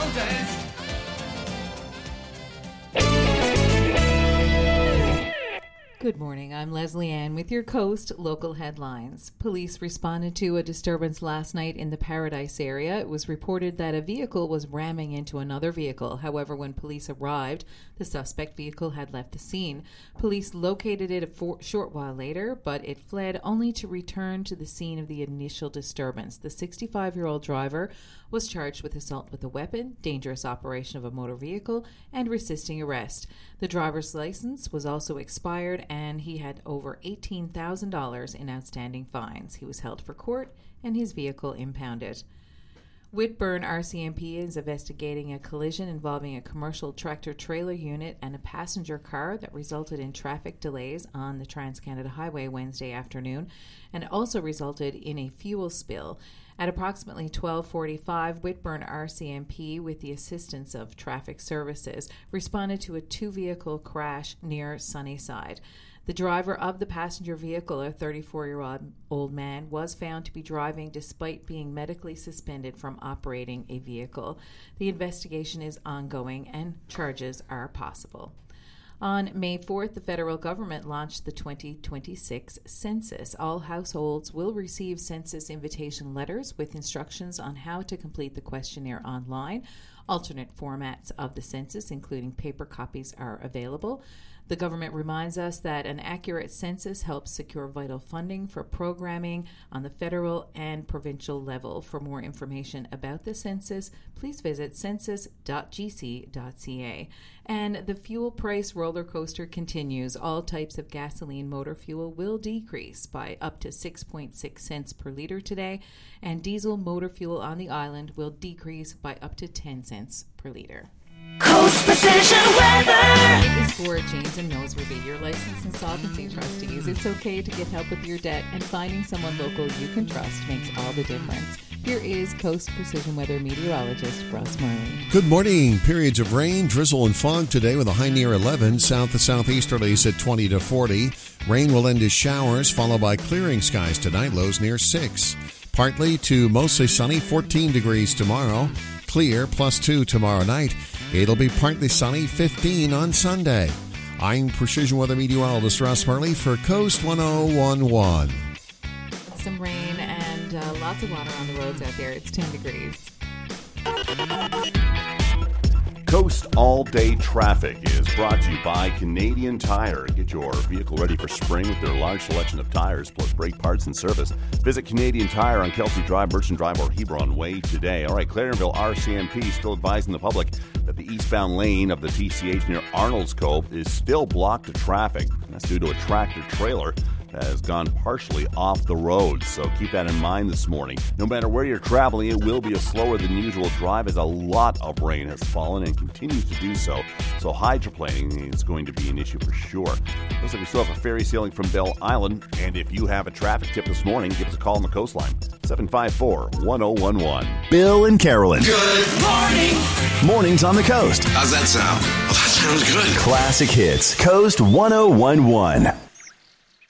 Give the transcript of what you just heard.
dance. Good morning, I'm Leslie Ann with your Coast local headlines. Police responded to a disturbance last night in the Paradise area. It was reported that a vehicle was ramming into another vehicle. However, when police arrived, the suspect vehicle had left the scene. Police located it a short while later, but it fled only to return to the scene of the initial disturbance. The 65-year-old driver was charged with assault with a weapon, dangerous operation of a motor vehicle, and resisting arrest. The driver's license was also expired, and he had over $18,000 in outstanding fines. He was held for court and his vehicle impounded. Whitburn RCMP is investigating a collision involving a commercial tractor-trailer unit and a passenger car that resulted in traffic delays on the Trans-Canada Highway Wednesday afternoon and also resulted in a fuel spill. At approximately 12:45, Whitburn RCMP, with the assistance of traffic services, responded to a two-vehicle crash near Sunnyside. The driver of the passenger vehicle, a 34-year-old man, was found to be driving despite being medically suspended from operating a vehicle. The investigation is ongoing and charges are possible. On May 4th, the federal government launched the 2026 census. All households will receive census invitation letters with instructions on how to complete the questionnaire online. Alternate formats of the census, including paper copies, are available. The government reminds us that an accurate census helps secure vital funding for programming on the federal and provincial level. For more information about the census, please visit census.gc.ca. And the fuel price roller coaster continues. All types of gasoline motor fuel will decrease by up to 6.6 cents per liter today, and diesel motor fuel on the island will decrease by up to 10 cents per liter. Coast Precision Weather is for James and Noseworthy, your licensed insolvency trustees. It's okay to get help with your debt, and finding someone local you can trust makes all the difference. Here is Coast Precision Weather meteorologist Russ Marley. Good morning. Periods of rain, drizzle, and fog today with a high near 11. South to southeasterlies at 20 to 40. Rain will end as showers, followed by clearing skies tonight. Lows near 6. Partly to mostly sunny, 14 degrees tomorrow. Clear, +2 tomorrow night. It'll be partly sunny, 15 on Sunday. I'm Precision Weather Meteorologist Russ Marley for Coast 1011. Some rain and lots of water on the roads out there. It's 10 degrees. Coast All-Day Traffic is brought to you by Canadian Tire. Get your vehicle ready for spring with their large selection of tires, plus brake parts and service. Visit Canadian Tire on Kelsey Drive, Merchant Drive, or Hebron Way today. All right, Clarenville RCMP still advising the public that the eastbound lane of the TCH near Arnold's Cove is still blocked to traffic. That's due to a tractor-trailer that has gone partially off the road, so keep that in mind this morning. No matter where you're traveling, it will be a slower than usual drive as a lot of rain has fallen and continues to do so. So hydroplaning is going to be an issue for sure. Looks like we still have a ferry sailing from Belle Island, and if you have a traffic tip this morning, give us a call on the coastline, 754-1011. Bill and Carolyn. Good morning. Mornings on the coast. How's that sound? Well, that sounds good. Classic hits. Coast 1011.